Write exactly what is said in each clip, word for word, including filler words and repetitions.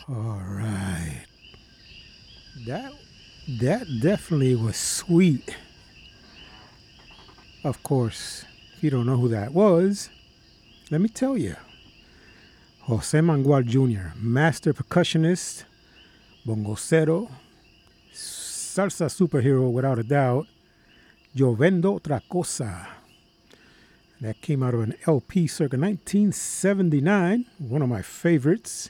All right. That that definitely was sweet. Of course, if you don't know who that was, let me tell you. Jose Mangual Junior, master percussionist, bongocero, salsa superhero without a doubt, Yo Vendo Otra Cosa. That came out of an L P circa nineteen seventy-nine, one of my favorites.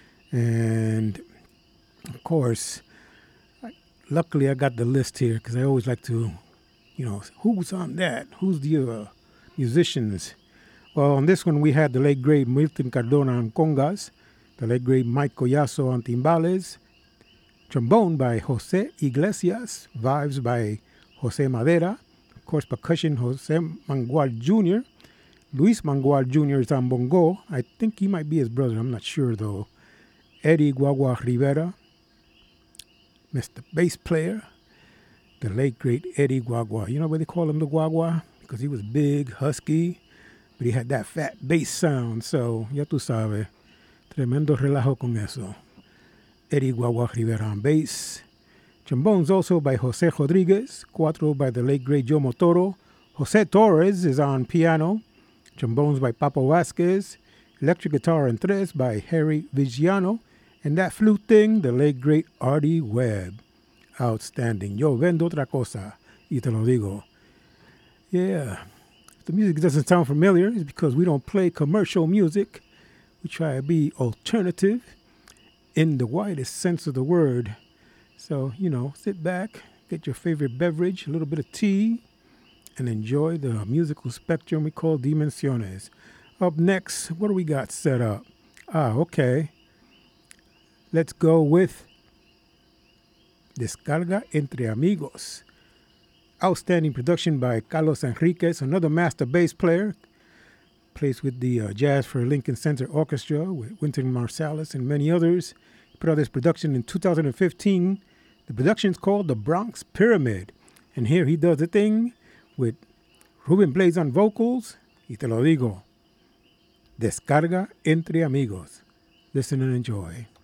And of course, I, luckily I got the list here because I always like to, you know, who's on that? Who's the uh, musicians? Well, on this one we had the late great Milton Cardona on congas, the late great Mike Collazo on timbales, trombone by Jose Iglesias, vibes by Jose Madera, of course percussion Jose Mangual Junior Luis Mangual Junior is on bongo. I think he might be his brother. I'm not sure though. Eddie Guagua Rivera, Mister Bass player, the late great Eddie Guagua. You know why they call him the Guagua? Because he was big, husky, but he had that fat bass sound. So, ya tú sabes, tremendo relajo con eso. Eddie Guagua Rivera on bass. Trombones also by Jose Rodriguez. Cuatro by the late great Joe Motoro. Jose Torres is on piano. Trombones by Papo Vasquez. Electric guitar en tres by Harry Vigiano. And that flute thing, the late great Artie Webb. Outstanding. Yo vendo otra cosa, y te lo digo. Yeah. If the music doesn't sound familiar, it's because we don't play commercial music. We try to be alternative in the widest sense of the word. So, you know, sit back, get your favorite beverage, a little bit of tea, and enjoy the musical spectrum we call Dimensiones. Up next, what do we got set up? Ah, okay. Let's go with Descarga Entre Amigos. Outstanding production by Carlos Enriquez, another master bass player. Plays with the uh, Jazz for Lincoln Center Orchestra with Wynton Marsalis and many others. He put out this production in two thousand fifteen. The production is called The Bronx Pyramid. And here he does the thing with Ruben Blades on vocals. Y te lo digo. Descarga Entre Amigos. Listen and enjoy.